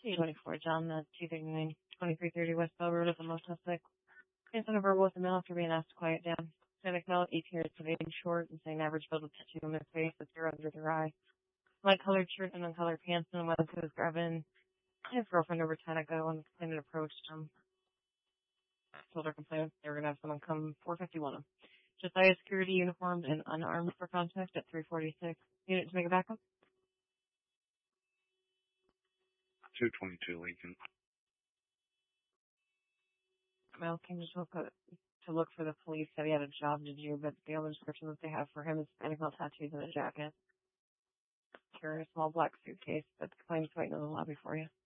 C24, John, 239, 2330 West Bell Road at the Most Suspect. Based on a verbal with the male after being asked to quiet down. Hispanic male, 18 years of age, short, and saying average build with tattoo on their face with zero under their eye. Light colored shirt and uncolored pants, and whether he was grabbing his girlfriend over 10 ago when the complainant approached him. Told her complainant they were going to have someone come 451 him. Josiah security uniformed and unarmed for contact at 346. Unit to make a backup? 222 Lincoln. Male came to look for the police, said he had a job to do, but the only description that they have for him is Hispanic male tattoos and a jacket. Carry a small black suitcase, but the claim's waiting in the lobby for you.